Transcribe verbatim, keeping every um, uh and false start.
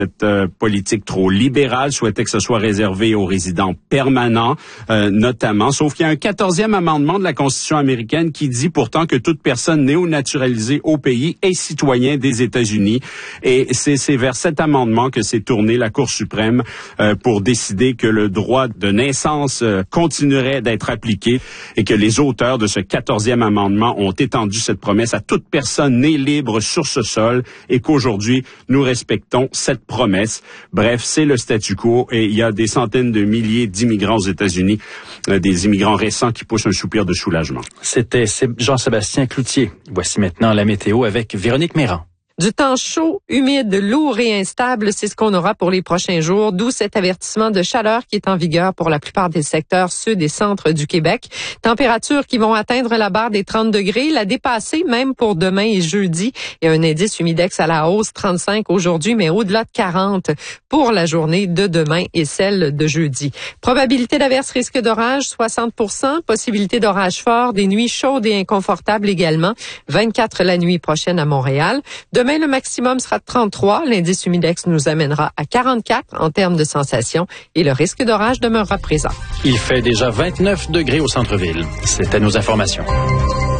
Cette euh, politique trop libérale souhaitait que ce soit réservé aux résidents permanents, euh, notamment. Sauf qu'il y a un quatorzième amendement de la Constitution américaine qui dit pourtant que toute personne néo-naturalisée au pays est citoyen des États-Unis. Et c'est, c'est vers cet amendement que s'est tournée la Cour suprême euh, pour décider que le droit de naissance euh, continuerait d'être appliqué et que les auteurs de ce quatorzième amendement ont étendu cette promesse à toute personne née libre sur ce sol et qu'aujourd'hui, nous respectons cette promesse. Bref, c'est le statu quo et il y a des centaines de milliers d'immigrants aux États-Unis, euh, des immigrants récents qui poussent un soupir de soulagement. C'était Jean-Sébastien Cloutier. Voici maintenant la météo avec Véronique Méran. Du temps chaud, humide, lourd et instable, c'est ce qu'on aura pour les prochains jours, d'où cet avertissement de chaleur qui est en vigueur pour la plupart des secteurs sud et centre du Québec. Températures qui vont atteindre la barre des trente degrés, la dépasser même pour demain et jeudi. Et un indice humidex à la hausse, trente-cinq aujourd'hui, mais au-delà de quarante pour la journée de demain et celle de jeudi. Probabilité d'averse, risque d'orage, soixante pour cent. Possibilité d'orage fort, des nuits chaudes et inconfortables également. vingt-quatre la nuit prochaine à Montréal. Demain, le maximum sera de trente-trois. L'indice humidex nous amènera à quarante-quatre en termes de sensation et le risque d'orage demeurera présent. Il fait déjà vingt-neuf degrés au centre-ville. C'était nos informations.